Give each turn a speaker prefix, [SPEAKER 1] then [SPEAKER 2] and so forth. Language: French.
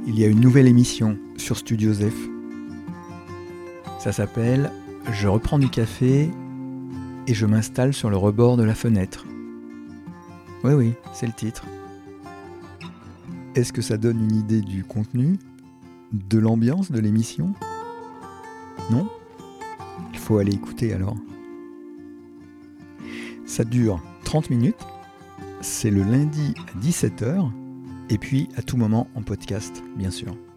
[SPEAKER 1] il y a une nouvelle émission sur Studio Zef. Ça s'appelle « Je reprends du café et je m'installe sur le rebord de la fenêtre ». Oui, c'est le titre. Est-ce que ça donne une idée du contenu, de l'ambiance de l'émission ? Non ? Il faut aller écouter alors. Ça dure 30 minutes, c'est le lundi à 17h, et puis à tout moment en podcast, bien sûr.